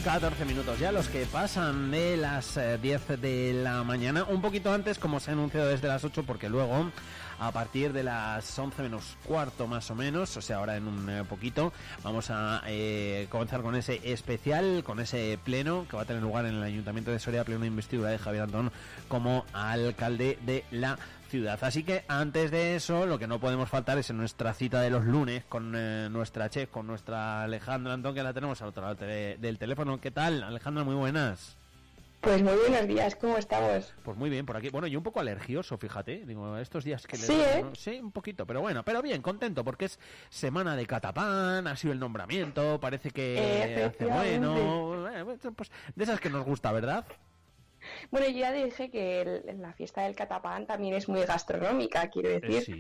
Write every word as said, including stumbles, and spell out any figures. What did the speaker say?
catorce minutos ya, los que pasan de las eh, diez de la mañana, un poquito antes, como se ha anunciado desde las ocho, porque luego a partir de las once menos cuarto más o menos, o sea, ahora en un eh, poquito, vamos a eh, comenzar con ese especial, con ese pleno que va a tener lugar en el Ayuntamiento de Soria, pleno de investidura de Javier Antón como alcalde de la ciudad. Así que antes de eso, lo que no podemos faltar es en nuestra cita de los lunes con eh, nuestra chef, con nuestra Alejandra Antón, que la tenemos al otro lado de, del teléfono. ¿Qué tal, Alejandra? Muy buenas. Pues muy buenos días, ¿cómo estamos? Pues muy bien, por aquí. Bueno, yo un poco alergioso, fíjate. Digo, estos días que... Sí, le... ¿eh? ¿no? Sí, un poquito, pero bueno, pero bien, contento, porque es semana de catapán, ha sido el nombramiento, parece que hace bueno... Eh, pues de esas que nos gusta, ¿verdad? Bueno, yo ya dije que el, la fiesta del catapán también es muy gastronómica, quiero decir. Eh, sí.